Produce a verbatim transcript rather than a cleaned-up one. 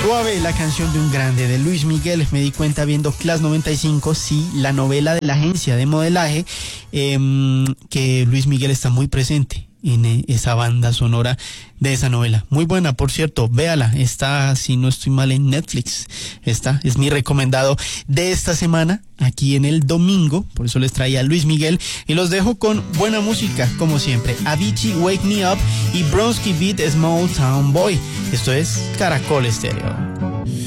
Suave, la canción de un grande de Luis Miguel. Me di cuenta viendo Class noventa y cinco, sí, la novela de la agencia de modelaje, eh, que Luis Miguel está muy presente en eh, esa banda sonora de esa novela. Muy buena, por cierto, véala, está, si no estoy mal, en Netflix. Está, es mi recomendado de esta semana, aquí en el domingo, por eso les traía a Luis Miguel, y los dejo con buena música, como siempre. Avicii, Wake Me Up, y Bronski Beat, Small Town Boy. Esto es Caracol Estéreo.